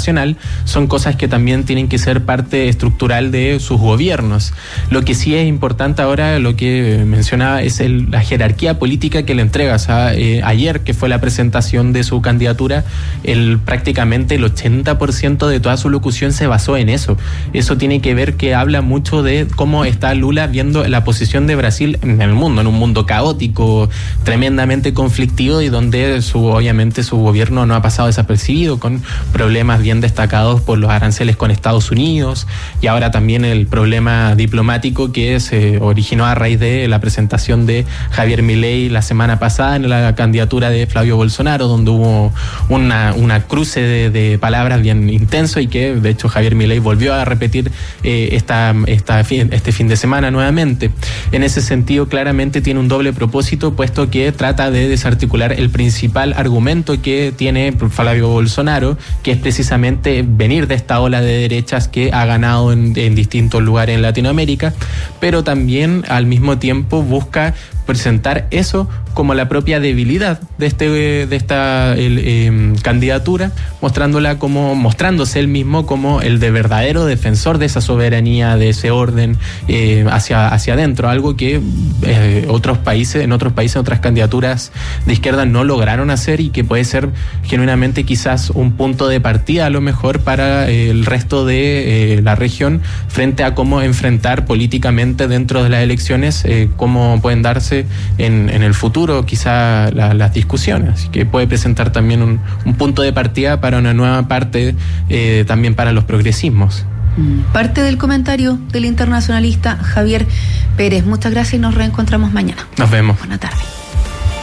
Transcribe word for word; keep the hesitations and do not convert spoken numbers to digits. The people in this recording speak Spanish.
internacional, son cosas que también tienen que ser parte estructural de sus gobiernos. Lo que sí es importante ahora, lo que mencionaba, es el, la jerarquía política que le entrega. O sea, eh, ayer, que fue la presentación de su candidatura, el, prácticamente el ochenta por ciento de toda su locución se basó en eso. Eso tiene que ver que habla mucho de cómo está Lula viendo la posición de Brasil en el mundo, en un mundo caótico, tremendamente conflictivo, y donde su, obviamente su gobierno no ha pasado desapercibido, con problemas bien destacados por los aranceles con Estados Unidos, y ahora también el problema diplomático que se originó a raíz de la presentación de Javier Milei la semana pasada en la candidatura de Flavio Bolsonaro, donde hubo una, una cruce de, de palabras bien intenso, y que de hecho Javier Milei volvió a repetir eh, esta, esta, este fin de semana nuevamente. En ese sentido, claramente tiene un doble propósito, puesto que trata de desarticular el principal argumento que tiene Flavio Bolsonaro, que es precisamente venir de esta ola de derechas que ha ganado en, en distintos lugares en Latinoamérica, pero también al mismo tiempo busca presentar eso como la propia debilidad de este de esta el, eh, candidatura, mostrándola como mostrándose él mismo como el de verdadero defensor de esa soberanía, de ese orden eh, hacia hacia adentro, algo que eh, otros países en otros países otras candidaturas de izquierda no lograron hacer, y que puede ser genuinamente quizás un punto de partida a lo mejor para eh, el resto de eh, la región frente a cómo enfrentar políticamente dentro de las elecciones eh, cómo pueden darse en, en el futuro quizá la, las discusiones. Así que puede presentar también un, un punto de partida para una nueva parte eh, también para los progresismos. Parte del comentario del internacionalista Javier Pérez. Muchas gracias y nos reencontramos mañana. Nos vemos. Buenas tardes.